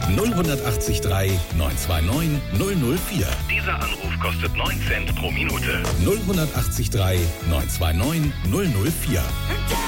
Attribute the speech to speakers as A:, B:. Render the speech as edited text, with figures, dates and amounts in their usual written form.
A: 08083 929 004.
B: Dieser Anruf kostet 9 Cent pro Minute.
A: 08083 929 004.